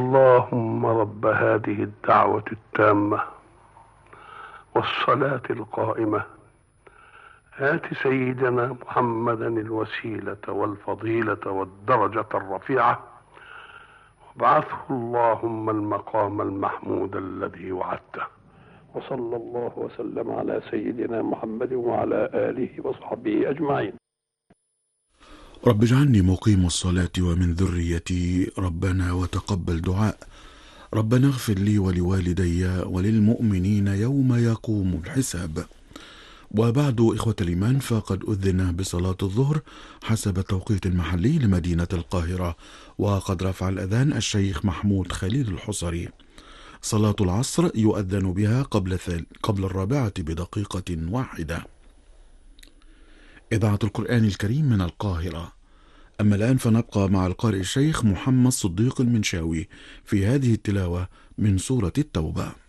اللهم رب هذه الدعوة التامة والصلاة القائمة آت سيدنا محمدا الوسيلة والفضيلة والدرجة الرفيعة وابعثه اللهم المقام المحمود الذي وعدته. وصلى الله وسلم على سيدنا محمد وعلى آله وصحبه أجمعين. رب اجعلني مقيم الصلاة ومن ذريتي ربنا وتقبل دعاء. ربنا اغفر لي ولوالدي وللمؤمنين يوم يقوم الحساب. وبعد إخوة الإيمان، فقد أذن بصلاة الظهر حسب التوقيت المحلي لمدينة القاهرة، وقد رفع الأذان الشيخ محمود خليل الحصري. صلاة العصر يؤذن بها قبل 4 بدقيقة واحدة. إذاعة القرآن الكريم من القاهرة. أما الآن فنبقى مع القارئ الشيخ محمد صديق المنشاوي في هذه التلاوة من سورة التوبة.